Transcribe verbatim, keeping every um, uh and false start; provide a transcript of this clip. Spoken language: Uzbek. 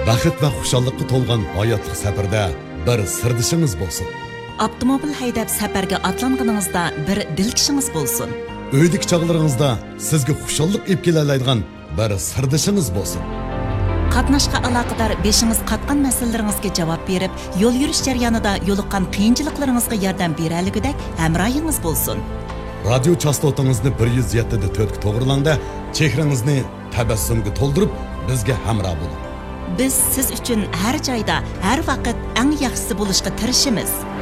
Baxit va xushalliqqa to'lgan hayotlik safarda bir sirdishingiz bo'lsin. Avtomobil haydab safarga atlanganingizda bir dilkishingiz bo'lsin. Uydik chog'laringizda sizga xushallik olib kelaoladigan bir sirdishingiz bo'lsin. Qatnashqa aloqador beshingiz qatgan masalalaringizga javob berib, yo'l yurish jarayonida yo'liqqan qiyinchiliklaringizga yordam beraligudak hamrohingiz bo'lsin. Radio chastotangizni bir yuz yetti da to'rt ga to'g'rilangda, chehrangizni tabassumga to'ldirib, bizga hamroh bo'ling. Biz siz uchun har joyda, har vaqt eng yaxshisi bo'lishga tirishamiz.